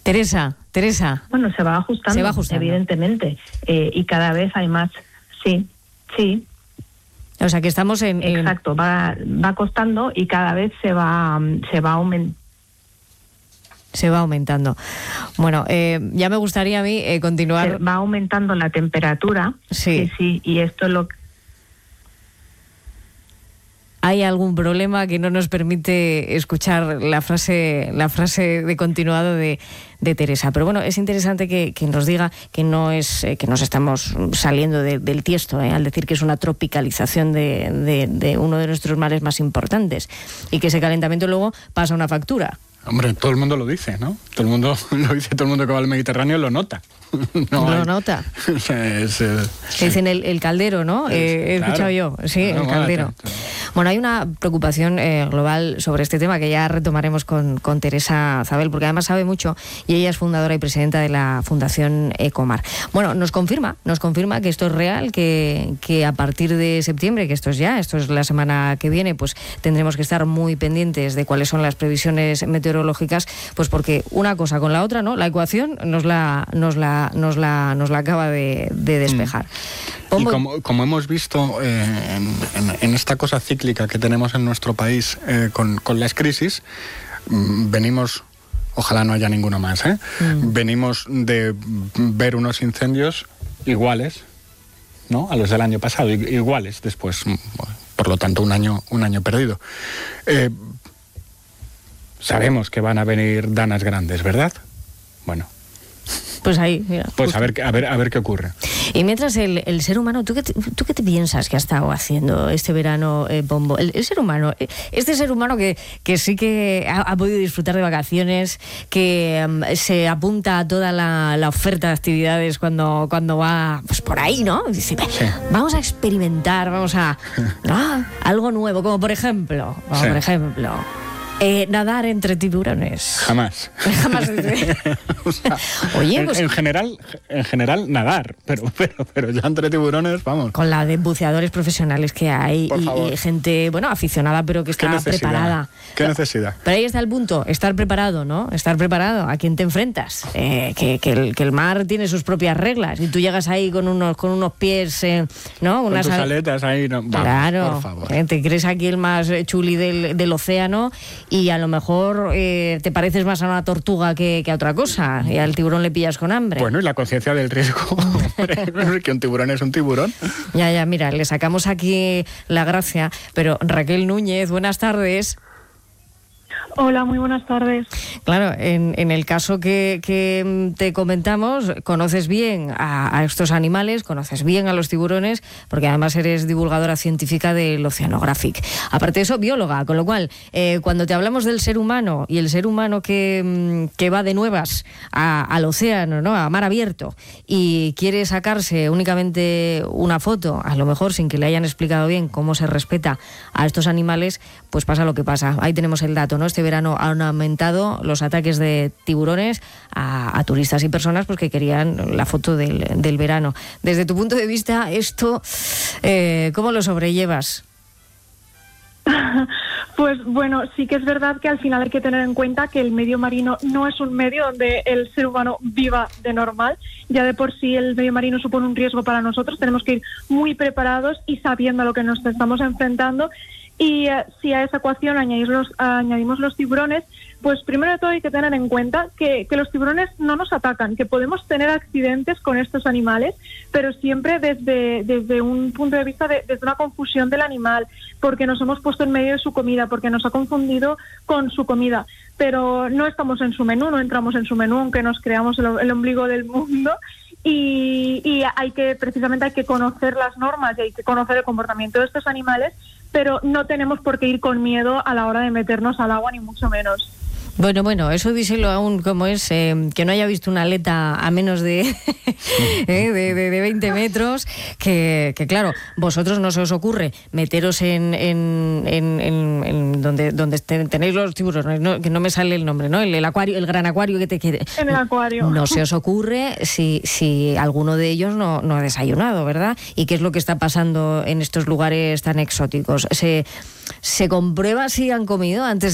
Teresa. Bueno, se va ajustando. Evidentemente, y cada vez hay más. Sí. O sea, que estamos en... Exacto, va costando y cada vez se va aumentando. Se va aumentando. Bueno, ya me gustaría a mí continuar... Se va aumentando la temperatura. Sí, y esto es lo que... ¿Hay algún problema que no nos permite escuchar la frase de continuado de Teresa? Pero bueno, es interesante que nos diga que no es que nos estamos saliendo del tiesto, al decir que es una tropicalización de uno de nuestros mares más importantes y que ese calentamiento luego pasa una factura. Hombre, todo el mundo lo dice, ¿no? Todo el mundo lo dice, todo el mundo que va al Mediterráneo lo nota. Lo nota. Que dicen el caldero, ¿no? He escuchado yo. Sí, el caldero. Bueno, hay una preocupación global sobre este tema que ya retomaremos con Teresa Zabel, porque además sabe mucho y ella es fundadora y presidenta de la Fundación Ecomar. Bueno, nos confirma que esto es real, que a partir de septiembre, que esto es la semana que viene, pues tendremos que estar muy pendientes de cuáles son las previsiones meteorológicas, pues porque una cosa con la otra, ¿no? La ecuación nos la acaba de despejar. Y como hemos visto en esta cosa cíclica que tenemos en nuestro país con las crisis, venimos, ojalá no haya ninguno más, venimos de ver unos incendios iguales, ¿no?, a los del año pasado, iguales después, por lo tanto un año perdido. Sabemos que van a venir danas grandes, ¿verdad? Bueno. Pues ahí, mira. Pues a ver qué ocurre. Y mientras el ser humano, ¿tú qué te piensas que ha estado haciendo este verano, Pombo? El ser humano, este ser humano que sí que ha podido disfrutar de vacaciones, que se apunta a toda la oferta de actividades cuando va pues por ahí, ¿no? Dice, sí. Vamos a experimentar, vamos a algo nuevo, como por ejemplo, nadar entre tiburones. Jamás. O sea, oye, pues, en general nadar, pero ya entre tiburones, vamos. Con la de buceadores profesionales que hay y gente, aficionada, pero que está preparada. ¿Qué necesidad? Pero ahí está el punto, estar preparado, ¿no? Estar preparado. ¿A quién te enfrentas? Que el mar tiene sus propias reglas y tú llegas ahí con unos pies, ¿no? Con tus aletas ahí, no. Vamos, claro, por favor. Te crees aquí el más chuli del océano y a lo mejor te pareces más a una tortuga que a otra cosa y al tiburón le pillas con hambre. Bueno, y la conciencia del riesgo, que un tiburón es un tiburón. Ya, mira, le sacamos aquí la gracia, pero Raquel Núñez, buenas tardes. Hola, muy buenas tardes. Claro, en el caso que te comentamos, conoces bien a estos animales, conoces bien a los tiburones, porque además eres divulgadora científica del Oceanographic. Aparte de eso, bióloga, con lo cual, cuando te hablamos del ser humano y el ser humano que va de nuevas al océano, ¿no?, a mar abierto, y quiere sacarse únicamente una foto, a lo mejor sin que le hayan explicado bien cómo se respeta a estos animales, pues pasa lo que pasa. Ahí tenemos el dato, ¿no? Este verano han aumentado los ataques de tiburones a turistas y personas pues que querían la foto del verano. Desde tu punto de vista, esto, ¿cómo lo sobrellevas? Pues bueno, sí que es verdad que al final hay que tener en cuenta que el medio marino no es un medio donde el ser humano viva de normal. Ya de por sí el medio marino supone un riesgo para nosotros. Tenemos que ir muy preparados y sabiendo a lo que nos estamos enfrentando. Y si a esa ecuación añadimos los tiburones, pues primero de todo hay que tener en cuenta que los tiburones no nos atacan, que podemos tener accidentes con estos animales, pero siempre desde un punto de vista desde una confusión del animal, porque nos hemos puesto en medio de su comida, porque nos ha confundido con su comida. Pero no estamos en su menú, no entramos en su menú, aunque nos creamos el ombligo del mundo. Y precisamente hay que conocer las normas y hay que conocer el comportamiento de estos animales, pero no tenemos por qué ir con miedo a la hora de meternos al agua, ni mucho menos. Bueno, eso díselo aún como es, que no haya visto una aleta a menos de 20 metros, que claro, vosotros no se os ocurre meteros en donde tenéis los tiburones, ¿no? Que no me sale el nombre, ¿no? El acuario, el gran acuario que te quede. En el acuario. No se os ocurre si alguno de ellos no ha desayunado, ¿verdad? ¿Y qué es lo que está pasando en estos lugares tan exóticos? ¿Se comprueba si han comido antes